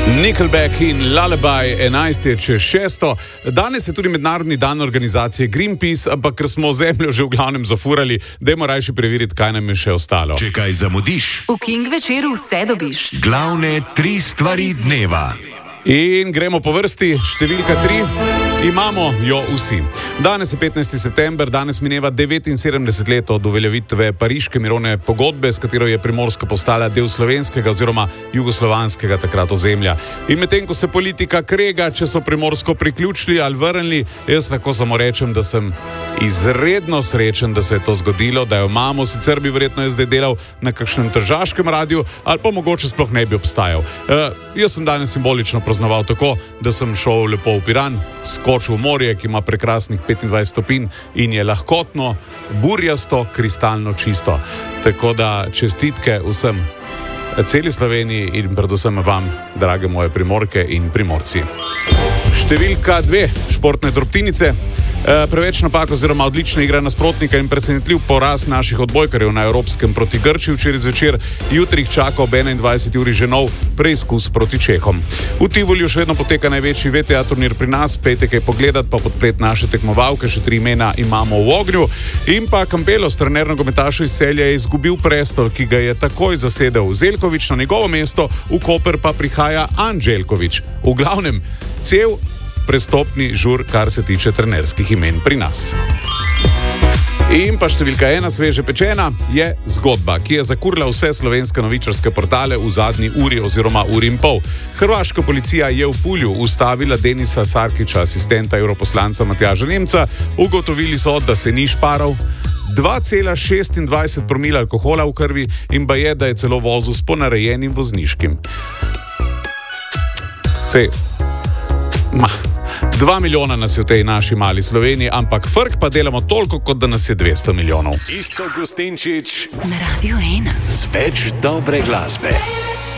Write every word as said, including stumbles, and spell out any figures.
Nickelback in Lullaby, enajst je čez šesto. Danes je tudi mednarodni dan organizacije Greenpeace, ampak ker smo zemljo že v glavnem zafurali, dajmo rajši preveriti, kaj nam je še ostalo. Če kaj zamudiš, v King večeru vse dobiš. Glavne tri stvari dneva. In gremo po vrsti, številka tri, imamo jo vsi. Danes je petnajsti september, danes mineva devetinsedemdeset let od uveljavitve pariške mirovne pogodbe, s katero je Primorska postala del slovenskega oziroma jugoslovanskega takrat ozemlja. In medtem, ko se politika krega, če so Primorsko priključili ali vrnili, jaz lahko samo rečem, da sem izredno srečen, da se je to zgodilo, da jo imamo, sicer bi verjetno jaz zdaj delal na kakšnem tržaškem radiju ali pa mogoče sploh ne bi obstajal. Uh, jaz sem danes simbolično praznoval tako, da sem šel lepo v Piran, skočil v morje, ki ima prekrasnih petindvajset stopinj in je lahkotno, burjasto, kristalno čisto. Tako da čestitke vsem, celi Sloveniji in predvsem vam, drage moje Primorke in Primorci. Številka dve, športne drobtinice. E, preveč napak oziroma odlična igra nasprotnika in presenetljiv poraz naših odbojkarjev na Evropskem proti Grčiji včeraj zvečer. Jutri jih čaka ob enaindvajseti uri že nov preizkus proti Čehom. V Tivoliju še vedno poteka največji V T A turnir pri nas, pejte kaj pogledat, pa podpret naše tekmovalke, še tri imena imamo v ognju. In pa Kampelos, trener nogometašev iz Celja, je izgubil prestol, ki ga je takoj zasedel Zeljković, na njegovo mesto v Koper pa prihaja Anđelković. V glavnem, cel prestopni žur, kar se tiče trenerskih imen pri nas. In pa številka ena, sveže pečena, je zgodba, ki je zakurila vse slovenske novičarske portale v zadnji uri oziroma uri in pol. Hrvaška policija je v Pulju ustavila Denisa Sarkića, asistenta europoslanca Matjaža Nemca. Ugotovili so, da se ni šparal, dva cela šestindvajset promila alkohola v krvi in ba je, da je celo vozil s ponarejenim vozniškim. Sej, mah. Dva milijona nas je v tej naši mali Sloveniji, ampak frk pa delamo toliko, kot da nas je dvesto milijonov. Isto Gustinčič Na Radio ena. z več dobre glasbe.